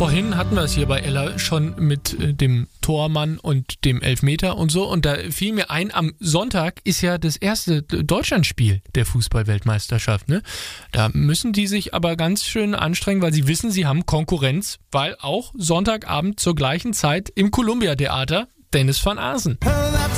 Vorhin hatten wir es hier bei Ella schon mit dem Tormann und dem Elfmeter und so. Und da fiel mir ein, am Sonntag ist ja das erste Deutschlandspiel der Fußball-Weltmeisterschaft. Ne? Da müssen die sich aber ganz schön anstrengen, weil sie wissen, sie haben Konkurrenz, weil auch Sonntagabend zur gleichen Zeit im Columbia Theater Dennis van Aasen. That